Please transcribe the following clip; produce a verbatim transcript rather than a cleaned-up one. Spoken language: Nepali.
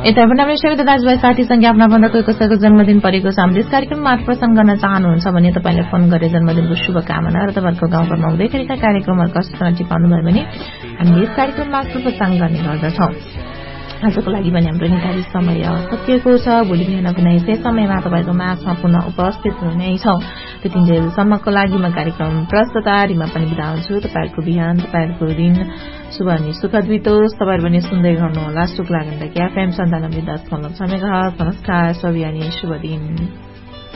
यता पनि हाम्रो सबै दाजुभाइ साथीसँग आफ्ना भन्दा कोही कसैको जन्मदिन परेको छ हामीले यस कार्यक्रम मार्फत प्रसन्न गर्न चाहनुहुन्छ भने तपाईँले फोन गरेर जन्मदिनको शुभकामना र तपाईँहरूको गाउँघरमा हुँदैखेरिका कार्यक्रमहरूको सूचना टिपाउनु भयो भने हामीले यस कार्यक्रम मार्फत प्रसारण गर्ने गर्दछौँ। आजको लागि पनि हाम्रो निर्धारित समय सकिएको छ। भोलि बिहान पनि यसै समयमा तपाईँको माझमा पुनः उपस्थित हुनेछौँ। त्यतिन्जेलसम्मको लागि म कार्यक्रम प्रस्तुता रिमा पनि बिदा हुन्छु। तपाईँहरूको बिहान तपाईँहरूको दिन शुभ अनि सुखद बितोस्। तपाईँहरू पनि सुन्दै गर्नुहोला शुभ लाग्दा कि एफएम सन्तानब्बे दशमलव छ मेगाहर्ज। नमस्कार सबै अनि शुभ दिन।